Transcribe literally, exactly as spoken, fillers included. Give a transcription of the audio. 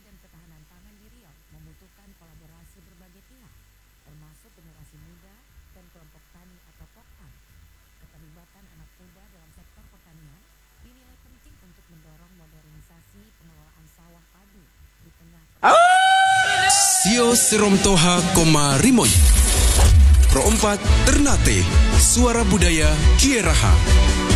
dan ketahanan pangan di Riau membutuhkan kolaborasi berbagai pihak, termasuk generasi muda dan kelompok tani atau Poktan. Keterlibatan anak muda dalam sektor pertanian dinilai penting untuk mendorong modernisasi pengelolaan sawah padu di tengah Sio Seromtoha Koma Rimoy Pro empat Ternate Suara Budaya Kieraha.